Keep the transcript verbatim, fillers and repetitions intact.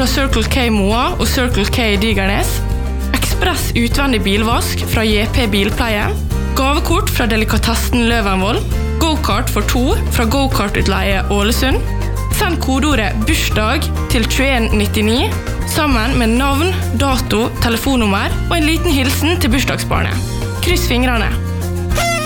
fra Circle K Moa og Circle K Digernes, Ekspress utvendig bilvask fra J P Bilpleie, gavekort fra Delikatessen Løvenvoll, go-kart for to fra Go-kart-utleie Ålesund. Send kodeordet bursdag til tjueen nittini, sammen med navn, dato, telefonnummer og en liten hilsen til bursdagsbarnet. Kryss fingrene!